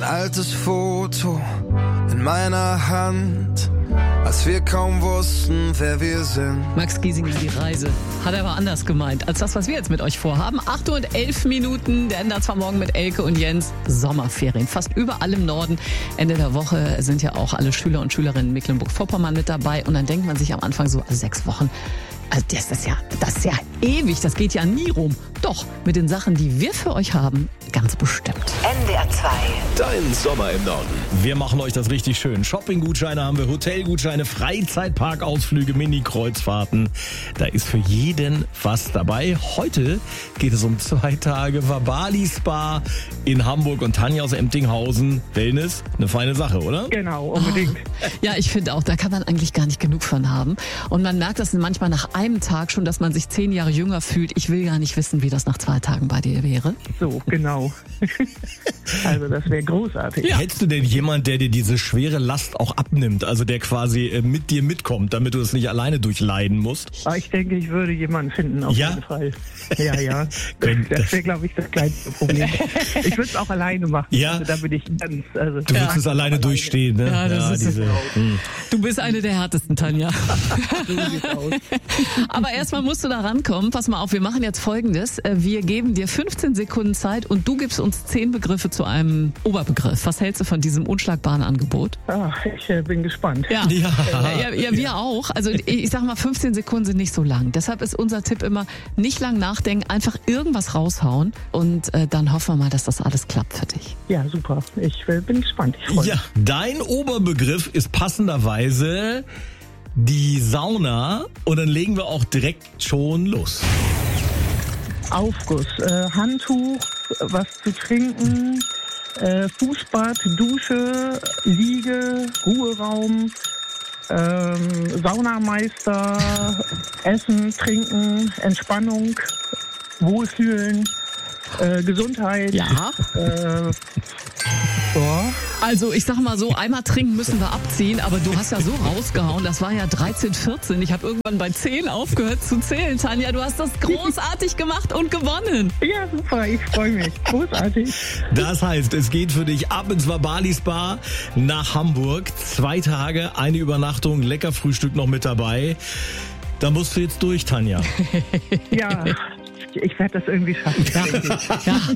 altes Foto in meiner Hand, als wir kaum wussten, wer wir sind. Max Giesinger, die Reise. Hat er aber anders gemeint, als das, was wir jetzt mit euch vorhaben. 8:11 Uhr, der NDR 2 Morgen mit Elke und Jens. Sommerferien, fast überall im Norden. Ende der Woche sind ja auch alle Schüler und Schülerinnen in Mecklenburg-Vorpommern mit dabei. Und dann denkt man sich am Anfang so, 6 Wochen, also das ist ja ewig, das geht ja nie rum. Doch, mit den Sachen, die wir für euch haben, ganz bestimmt. NDR 2. Dein Sommer im Norden. Wir machen euch das richtig schön. Shopping-Gutscheine haben wir, Hotelgutscheine, Freizeitparkausflüge, Mini-Kreuzfahrten. Da ist für jeden was dabei. Heute geht es um 2 Tage Wabali Spa in Hamburg und Tanja aus Emtinghausen. Wellness, eine feine Sache, oder? Genau, unbedingt. Ja, ich finde auch, da kann man eigentlich gar nicht genug von haben. Und man merkt das manchmal nach einem Tag schon, dass man sich 10 Jahre jünger fühlt. Ich will gar nicht wissen, wie das nach 2 Tagen bei dir wäre. So, genau. Also das wäre großartig. Ja. Hättest du denn jemand, der dir diese schwere Last auch abnimmt, also der quasi mit dir mitkommt, damit du es nicht alleine durchleiden musst? Aber ich denke, ich würde jemanden finden, auf jeden Fall. Ja. Das wäre, glaube ich, das kleinste Problem. Ich würde es auch alleine machen. Ja. Also, da bin ich ganz... Also, du würdest es alleine durchstehen, ne? Ja, das ist Du bist eine der härtesten, Tanja. So sieht's aus. Aber erstmal musst du da rankommen. Pass mal auf, wir machen jetzt Folgendes. Wir geben dir 15 Sekunden Zeit und du gibst uns 10 Begriffe zu einem Oberbegriff. Was hältst du von diesem unschlagbaren Angebot? Ich bin gespannt. Ja, wir auch. Also ich sag mal, 15 Sekunden sind nicht so lang. Deshalb ist unser Tipp immer, nicht lang nachdenken, einfach irgendwas raushauen und dann hoffen wir mal, dass das alles klappt für dich. Ja, super. Ich bin gespannt. Ich freue mich. Ja, dein Oberbegriff ist passenderweise die Sauna und dann legen wir auch direkt schon los. Aufguss, Handtuch, was zu trinken, Fußbad, Dusche, Liege, Ruheraum, Saunameister, Essen, Trinken, Entspannung, Wohlfühlen, Gesundheit. Ja. Also ich sag mal so, einmal trinken müssen wir abziehen, aber du hast ja so rausgehauen, das war ja 13, 14. Ich habe irgendwann bei 10 aufgehört zu zählen. Tanja, du hast das großartig gemacht und gewonnen. Ja, super, ich freue mich. Großartig. Das heißt, es geht für dich ab ins Wabali Spa nach Hamburg. 2 Tage, eine Übernachtung, lecker Frühstück noch mit dabei. Da musst du jetzt durch, Tanja. Ja. Ich werde das irgendwie schaffen. Ja,